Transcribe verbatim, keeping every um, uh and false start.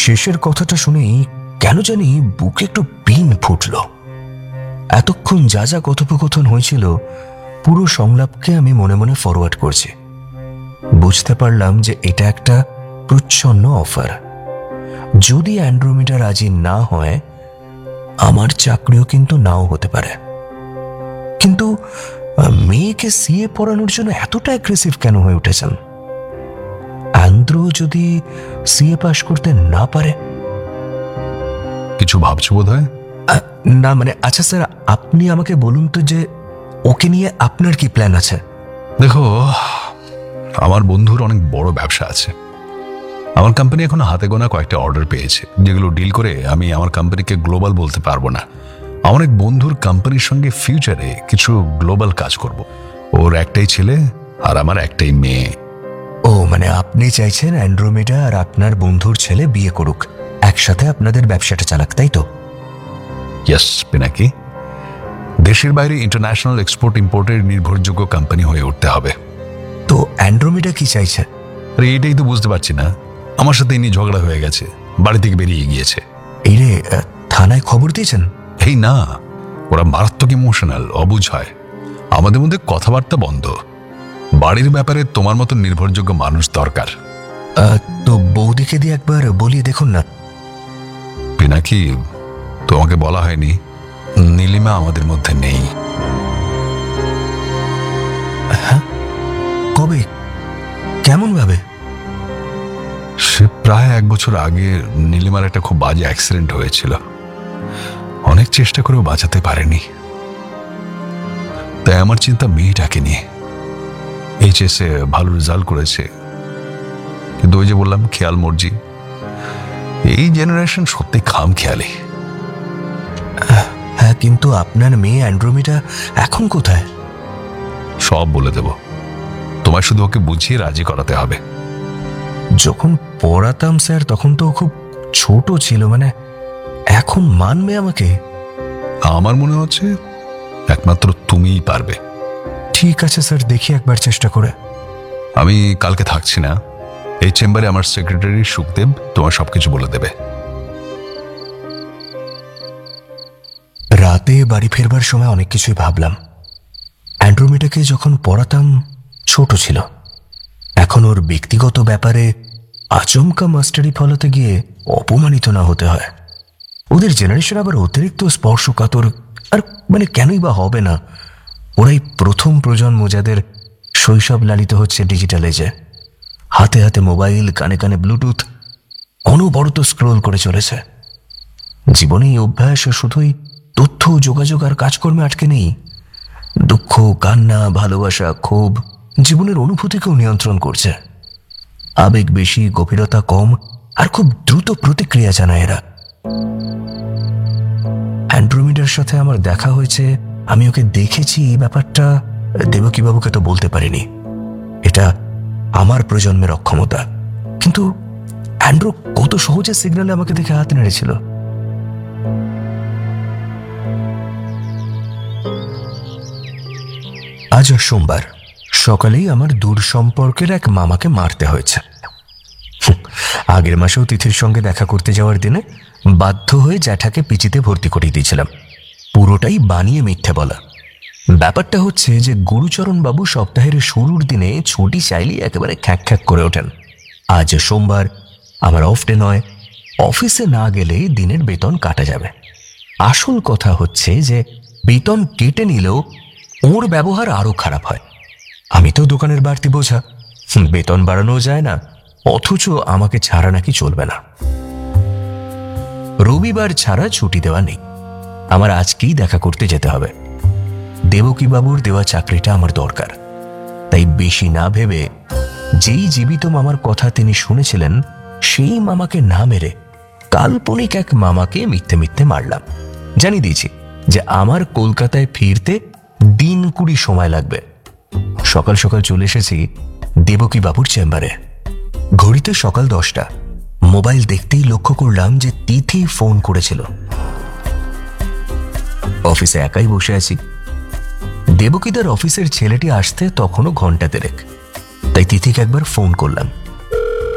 শেষের কথাটা শুনেই কেন জানি বুকে একটু পিন ফুটল। এতক্ষণ যা যা কথোপকথন হয়েছিল পুরো সংলাপকে আমি মনে মনে ফরওয়ার্ড করছি। বুঝতে পারলাম যে এটা একটা প্রচ্ছন্ন অফার। যদি অ্যান্ড্রোমিডা রাজি না হয় আমার চাকরিও কিন্তু নাও হতে পারে। কিন্তু মেয়েকে সিএ পড়ানোর জন্য এতটা অ্যাগ্রেসিভ কেন হয়ে উঠেছেন? অ্যান্ড্রু যদি সিএ পাশ করতে না পারে? কিছু ভাবছো বোধ হয়। না মানে আচ্ছা স্যার, আপনি আমাকে বলুন তো যে ওকে নিয়ে আপনার কি প্ল্যান আছে? দেখো, আমার বন্ধুর অনেক বড় ব্যবসা আছে। আমার কোম্পানি এখন হাতে গোনা কয়েকটা অর্ডার পেয়েছে, যেগুলো ডিল করে আমি আমার কোম্পানিকে গ্লোবাল বলতে পারবো না। আমার এক বন্ধুর কোম্পানির সঙ্গে ফিউচারে কিছু গ্লোবাল কাজ করব। ওর একটাই ছেলে আর আমার একটাই মেয়ে। ও মানে আপনি চাইছেন অ্যান্ড্রোমেডা আর আপনার বন্ধুর ছেলে বিয়ে করুক, একসাথে আপনাদের ব্যবসাটা চালাক, তাই তো? ইয়েস পিনাকি, দেশের বাইরে ইন্টারন্যাশনাল এক্সপোর্ট ইম্পোর্টের নির্ভরযোগ্য কোম্পানি হয়ে উঠতে হবে। তো অ্যান্ড্রোমেডা কি চাইছে? আরে এইটাই তো বুঝতে পারছি না। আমার সাথে ইনি ঝগড়া হয়ে গেছে, বাড়ি থেকে বেরিয়ে গিয়েছে। এই রে, থানায় খবর দিয়েছেন? এই না, ওরা মারাত্মক ইমোশনাল, অবুঝ হয়। আমাদের মধ্যে কথাবার্তা বন্ধ। বাড়ির ব্যাপারে তোমার মতো নির্ভরযোগ্য মানুষ দরকার। তো বৌদিকে দিয়ে একবার বলিয়ে দেখুন না। পিনাকি, তোমাকে বলা হয়নি, নীলিমা আমাদের মধ্যে নেই। হ্যাঁ? কবে? কেমন ভাবে? সে প্রায় এক বছর আগে নীলিমার একটা খুব বাজে অ্যাক্সিডেন্ট হয়েছিল। অনেক চেষ্টা করেও বাঁচাতে পারেনি। তাই আমার চিন্তা মেয়েটাকে নিয়ে। এইচএসে ভালো রেজাল্ট করেছে, কিন্তু ওই যে বললাম খেয়াল মর্জি। এই জেনারেশন সত্যি খাম খেয়ালি। হ্যাঁ, কিন্তু আপনার মেয়ে অ্যান্ড্রোমিডা এখন কোথায়? সব বলে দেব, তোমায় শুধু ওকে বুঝিয়ে রাজি করাতে হবে। যখন পড়াতাম স্যার তখন তো খুব ছোট ছিল, মানে এখন মানবে আমাকে? আমার মনে হচ্ছে একমাত্র তুমিই পারবে। ঠিক আছে স্যার, দেখি একবার চেষ্টা করে। আমি কালকে থাকছি না, এই চেম্বারে আমার সেক্রেটারি সুখদেব তোমার সবকিছু বলে দেবে। রাতে বাড়ি ফেরবার সময় অনেক কিছুই ভাবলাম। অ্যান্ড্রোমিডাকে যখন পড়াতাম ছোট ছিল, এখন ওর ব্যক্তিগত ব্যাপারে আচমকা মাস্টারি ফলাতে গিয়ে অপমানিত না হতে হয়। ওদের জেনারেশন আবার অতিরিক্ত স্পর্শকাতর, আর মানে কেনই বা হবে না? ওরাই প্রথম প্রজন্ম যাদের শৈশব লালিত হচ্ছে ডিজিটাল এজে। হাতে হাতে মোবাইল, কানে কানে ব্লুটুথ, অনবরত স্ক্রোল করে চলেছে। জীবনে এই অভ্যাস শুধুই তথ্য, যোগাযোগ আর কাজকর্মে আটকে নেই। দুঃখ, কান্না, ভালোবাসা, ক্ষোভ, জীবনের অনুভূতিকেও নিয়ন্ত্রণ করছে। আবেগ বেশি, গভীরতা কম, আর খুব দ্রুত প্রতিক্রিয়া জানায় এরা। অ্যান্ড্রোমিডার সাথে আমার দেখা হয়েছে, আমি ওকে দেখেছি, এই ব্যাপারটা দেবকীবাবুকে তো বলতে পারিনি। এটা আমার প্রজন্মের অক্ষমতা। কিন্তু অ্যান্ড্রু কত সহজে সিগন্যালে আমাকে দেখে হাত নেড়েছিল। আজ সোমবার সকালেই আমার দূর সম্পর্কের এক মামাকে মারতে হয়েছে। আগের মাসেও তিথির সঙ্গে দেখা করতে যাওয়ার দিনে বাধ্য হয়ে জ্যাঠাকে পিচিতে ভর্তি করিয়ে দিয়েছিলাম। পুরোটাই বানিয়ে মিথ্যে বলা। ব্যাপারটা হচ্ছে যে গুরুচরণ বাবু সপ্তাহের শুরুর দিনে ছুটি চাইলেই একেবারে খ্যাক খ্যাক করে ওঠেন। আজ সোমবার, আমার অফ ডে নয়, অফিসে না গেলে দিনের বেতন কাটা যাবে। আসল কথা হচ্ছে যে বেতন কেটে নিলেও ওর ব্যবহার আরো খারাপ হয়। আমি তো দোকানের বাড়তি বোঝা, বেতন বাড়ানো যায় না, অথচ আমাকে ছাড়া নাকি চলবে না। রবিবার ছাড়া ছুটি দেওয়া নেই। আমার আজকেই দেখা করতে যেতে হবে। দেবকীবাবুর দেওয়া চাকরিটা আমার দরকার। তাই বেশি না ভেবে যেই জীবিত মামার কথা তিনি শুনেছিলেন সেই মামাকে না মেরে কাল্পনিক এক মামাকে মিথ্যে মিথ্যে মারলাম। জানিয়ে দিয়েছি যে আমার কলকাতায় ফিরতে দিন কুড়ি সময় লাগবে। সকাল সকাল চলে এসেছি দেবকীবাবুর চেম্বারে। ঘড়িতে সকাল দশটা। মোবাইল দেখতেই লক্ষ্য করলাম যে তিথি ফোন করেছিল। অফিসে একাই বসে আছি। দেবকীদার অফিসের ছেলেটি আসতে তখনও ঘন্টা দেড়েক। তাই তিথিকে একবার ফোন করলাম।